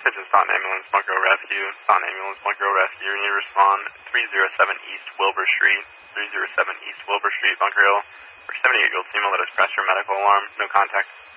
This is Taunton Ambulance, Bunkrow Rescue. Taunton Ambulance, Bunkrow Rescue. You need to respond 307 East Wilbur Street. 307 East Wilbur Street, Bunker Hill. For 78-year-old female that has pressed her medical alarm. No contact.